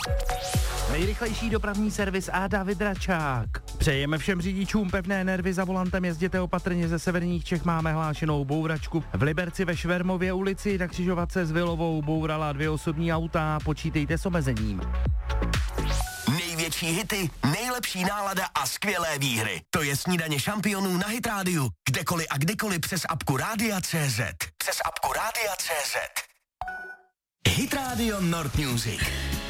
Nejrychlejší dopravní servis a David Račák. Přejeme všem řidičům pevné nervy za volantem, jezděte opatrně, ze severních Čech máme hlášenou bouračku. V Liberci ve Švermově ulici na křižovatce s Vilovou bourala 2 osobní auta, počítejte s omezením. Největší hity, nejlepší nálada a skvělé výhry. To je Snídaně šampionů na Hit Radio. Kdekoliv a kdykoliv přes apku Rádia.cz. Přes apku Rádia.cz. Hit Radio Nord Music.